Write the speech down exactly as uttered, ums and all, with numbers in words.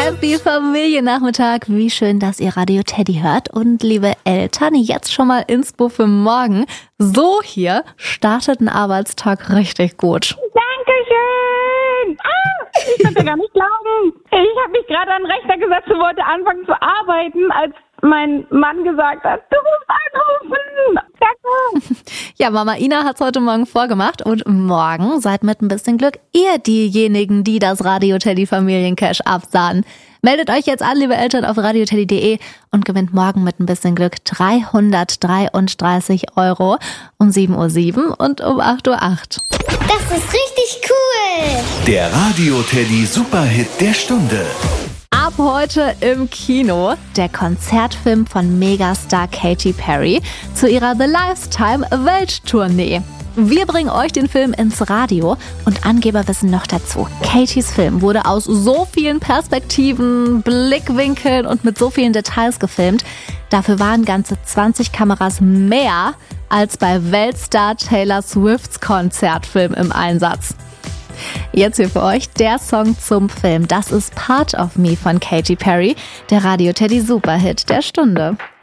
Happy Familiennachmittag. Wie schön, dass ihr Radio Teddy hört. Und liebe Eltern, jetzt schon mal Inspo für morgen. So hier startet ein Arbeitstag richtig gut. Dankeschön. Ah, ich kann ja gar nicht glauben. Ich habe mich gerade an den Rechner gesetzt und wollte anfangen zu arbeiten, als mein Mann gesagt hat, du musst anrufen. Danke. Ja, Mama Ina hat's heute Morgen vorgemacht und morgen seid mit ein bisschen Glück ihr diejenigen, die das Radio Teddy Familiencash absahnen. Meldet euch jetzt an, liebe Eltern, auf radioteddy punkt de und gewinnt morgen mit ein bisschen Glück dreihundertdreiunddreißig Euro um sieben Uhr sieben und um acht Uhr acht. Das ist richtig cool. Der Radio Teddy Superhit der Stunde. Ab heute im Kino der Konzertfilm von Megastar Katy Perry zu ihrer The Lifetime Welttournee. Wir bringen euch den Film ins Radio und Angeberwissen noch dazu. Katys Film wurde aus so vielen Perspektiven, Blickwinkeln und mit so vielen Details gefilmt. Dafür waren ganze zwanzig Kameras mehr als bei Weltstar Taylor Swifts Konzertfilm im Einsatz. Jetzt hier für euch der Song zum Film. Das ist Part of Me von Katy Perry, der Radio Teddy Superhit der Stunde.